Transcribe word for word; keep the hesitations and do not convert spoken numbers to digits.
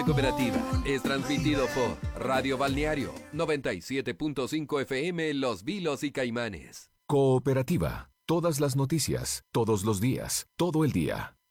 Cooperativa es transmitido por Radio Balneario noventa y siete punto cinco F M Los Vilos y Caimanes. Cooperativa. Todas las noticias, todos los días, todo el día.